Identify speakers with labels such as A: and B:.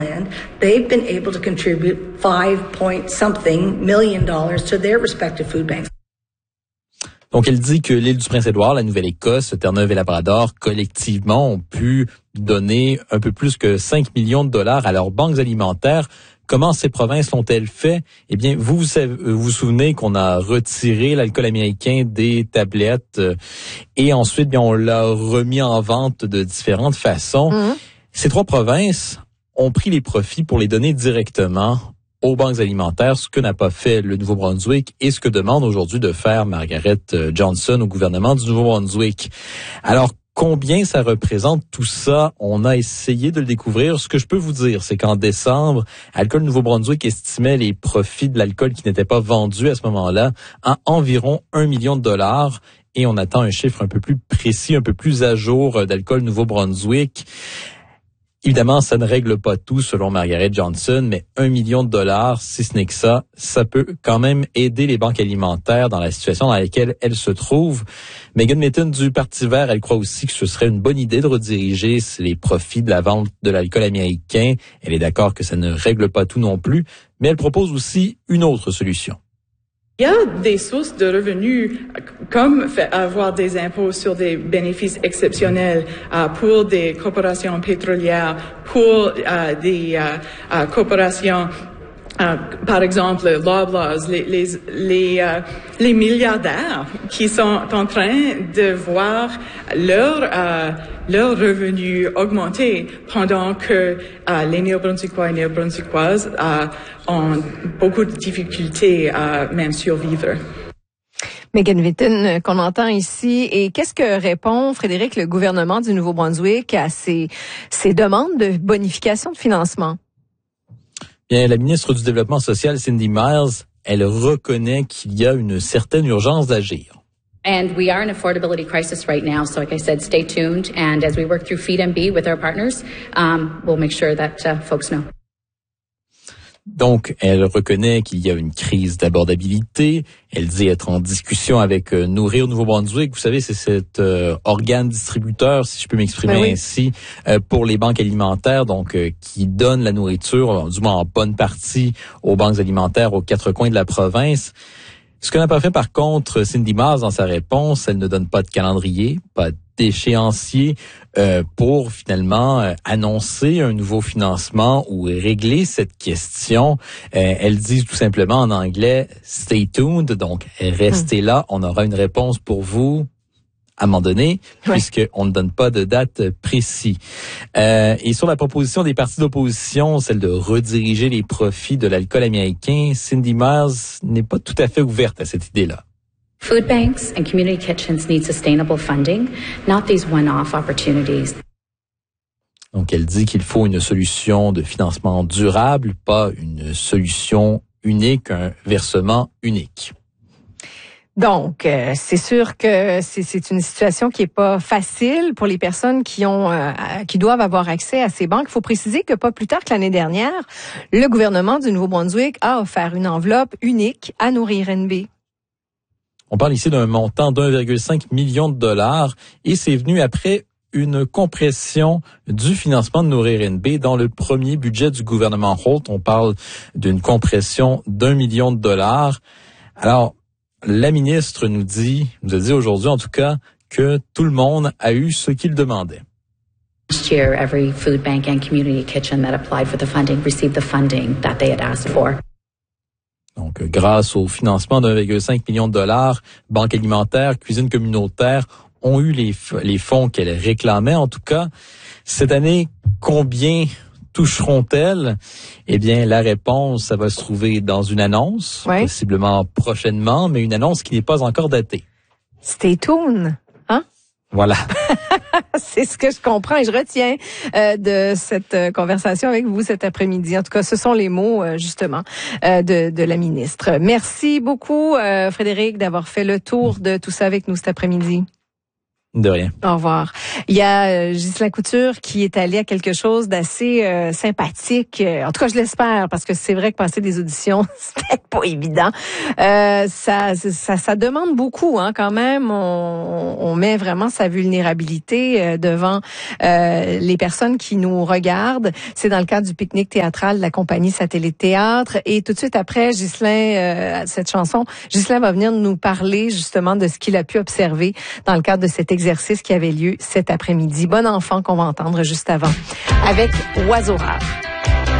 A: They've been able to contribute $5 million to their respective food banks.
B: Donc, elle dit que l'île du Prince-Édouard, la Nouvelle-Écosse, Terre-Neuve et Labrador, collectivement, ont pu donner un peu plus que 5 millions de dollars à leurs banques alimentaires. Comment ces provinces l'ont-elles fait? Eh bien, vous vous souvenez qu'on a retiré l'alcool américain des tablettes et ensuite, bien, on l'a remis en vente de différentes façons. Ces trois provinces ont pris les profits pour les donner directement aux banques alimentaires, ce que n'a pas fait le Nouveau-Brunswick et ce que demande aujourd'hui de faire Margaret Johnson au gouvernement du Nouveau-Brunswick. Alors, combien ça représente tout ça? On a essayé de le découvrir. Ce que je peux vous dire, c'est qu'en décembre, Alcool Nouveau-Brunswick estimait les profits de l'alcool qui n'était pas vendu à ce moment-là à environ 1 million de dollars. Et on attend un chiffre un peu plus précis, un peu plus à jour d'Alcool Nouveau-Brunswick. Évidemment, ça ne règle pas tout selon Margaret Johnson, mais 1 million de dollars, si ce n'est que ça peut quand même aider les banques alimentaires dans la situation dans laquelle elles se trouvent. Megan Mitton du Parti vert, elle croit aussi que ce serait une bonne idée de rediriger les profits de la vente de l'alcool américain. Elle est d'accord que ça ne règle pas tout non plus, mais elle propose aussi une autre solution.
C: Il y a des sources de revenus, comme avoir des impôts sur des bénéfices exceptionnels pour des corporations pétrolières, pour des corporations, par exemple Loblaws, les milliardaires qui sont en train de voir leurs revenus augmenter pendant que les Néo-Brunswickois et Néo-Brunswickoises ont beaucoup de difficultés à même survivre.
D: Megan Mitton, qu'on entend ici. Et qu'est-ce que répond, Frédéric, le gouvernement du Nouveau-Brunswick à ces demandes de bonification de financement?
B: Bien, la ministre du Développement social, Cindy Miles, elle reconnaît qu'il y a une certaine urgence d'agir.
E: And we are in an affordability crisis right now. So like I said, stay tuned. And as we work through Feed MB with our partners, we'll make sure that folks know.
B: Donc, elle reconnaît qu'il y a une crise d'abordabilité. Elle dit être en discussion avec Nourrir Nouveau-Brunswick. Vous savez, c'est cet organe distributeur, si je peux m'exprimer ainsi, pour les banques alimentaires, donc qui donne la nourriture, du moins en bonne partie, aux banques alimentaires aux quatre coins de la province. Ce que n'a pas fait, par contre, Cindy Miles dans sa réponse, elle ne donne pas de calendrier, pas d'échéancier pour finalement annoncer un nouveau financement ou régler cette question. Elle dit tout simplement en anglais « stay tuned », donc restez là, on aura une réponse pour vous à un moment donné, puisqu'on ne donne pas de date précise. Et sur la proposition des partis d'opposition, celle de rediriger les profits de l'alcool américain, Cindy Miles n'est pas tout à fait ouverte à cette idée-là.
E: Food banks and community kitchens need sustainable funding, not these one-off opportunities.
B: Donc, elle dit qu'il faut une solution de financement durable, pas une solution unique, un versement unique.
D: Donc, c'est sûr que c'est une situation qui est pas facile pour les personnes qui doivent avoir accès à ces banques. Il faut préciser que pas plus tard que l'année dernière, le gouvernement du Nouveau-Brunswick a offert une enveloppe unique à Nourrir NB.
B: On parle ici d'un montant d'1,5 million de dollars et c'est venu après une compression du financement de Nourrir NB dans le premier budget du gouvernement Holt. On parle d'une compression d'1 million de dollars. Alors, la ministre nous a dit aujourd'hui en tout cas que tout le monde a eu ce qu'il demandait.
E: Last year, every food bank and community kitchen that applied for the funding received the funding that they had asked for.
B: Donc, grâce au financement d'1,5 million de dollars, Banque alimentaire, Cuisine communautaire ont eu les fonds qu'elles réclamaient. En tout cas, cette année, combien toucheront-elles? Eh bien, la réponse, ça va se trouver dans une annonce, possiblement prochainement, mais une annonce qui n'est pas encore datée.
D: Stay tuned, hein?
B: Voilà.
D: C'est ce que je comprends et je retiens de cette conversation avec vous cet après-midi. En tout cas, ce sont les mots, justement, de la ministre. Merci beaucoup, Frédéric, d'avoir fait le tour de tout ça avec nous cet après-midi.
B: De rien.
D: Au revoir. Il y a Ghislain Couture qui est allé à quelque chose d'assez sympathique. En tout cas, je l'espère, parce que c'est vrai que passer des auditions, c'est pas évident. Ça demande beaucoup, hein, quand même. On met vraiment sa vulnérabilité devant les personnes qui nous regardent. C'est dans le cadre du pique-nique théâtral de la compagnie Satellite Théâtre. Et tout de suite après, Ghislain, cette chanson, Ghislain va venir nous parler justement de ce qu'il a pu observer dans le cadre de cet exercice qui avait lieu cet après-midi. Bon enfant qu'on va entendre juste avant avec Oiseau rare.